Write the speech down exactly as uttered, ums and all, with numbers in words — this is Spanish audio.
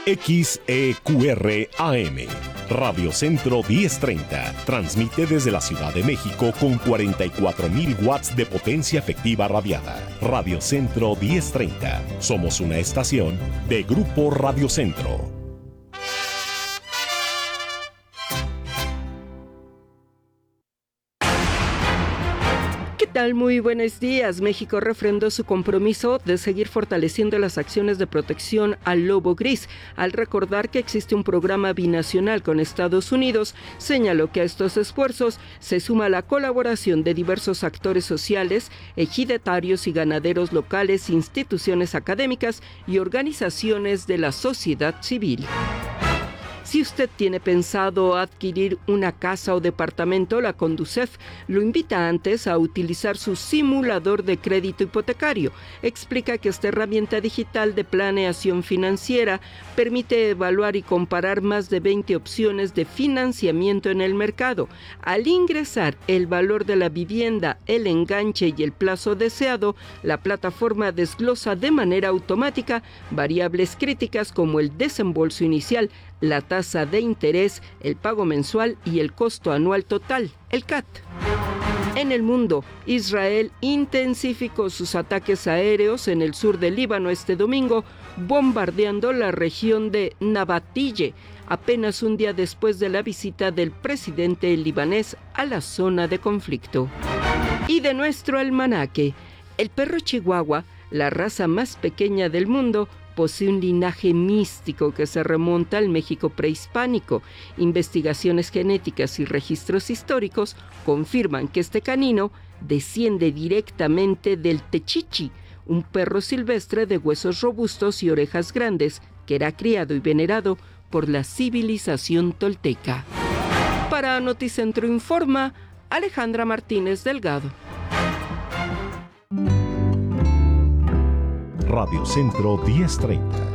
X E Q R A M, Radio Centro diez treinta, transmite desde la Ciudad de México con cuarenta y cuatro mil watts de potencia efectiva radiada. Radio Centro diez treinta, somos una estación de Grupo Radio Centro. ¿Qué tal? Muy buenos días. México refrendó su compromiso de seguir fortaleciendo las acciones de protección al lobo gris. Al recordar que existe un programa binacional con Estados Unidos, señaló que a estos esfuerzos se suma la colaboración de diversos actores sociales, ejidatarios y ganaderos locales, instituciones académicas y organizaciones de la sociedad civil. Si usted tiene pensado adquirir una casa o departamento, la Conducef lo invita antes a utilizar su simulador de crédito hipotecario. Explica que esta herramienta digital de planeación financiera permite evaluar y comparar más de veinte opciones de financiamiento en el mercado. Al ingresar el valor de la vivienda, el enganche y el plazo deseado, la plataforma desglosa de manera automática variables críticas como el desembolso inicial, la tasa de interés, el pago mensual y el costo anual total, el C A T. En el mundo, Israel intensificó sus ataques aéreos en el sur del Líbano este domingo, bombardeando la región de Nabatille, apenas un día después de la visita del presidente libanés a la zona de conflicto. Y de nuestro almanaque, el perro chihuahua, la raza más pequeña del mundo, posee un linaje místico que se remonta al México prehispánico. Investigaciones genéticas y registros históricos confirman que este canino desciende directamente del techichi, un perro silvestre de huesos robustos y orejas grandes que era criado y venerado por la civilización tolteca. Para Noticentro Informa, Alejandra Martínez Delgado. Radio Centro diez treinta,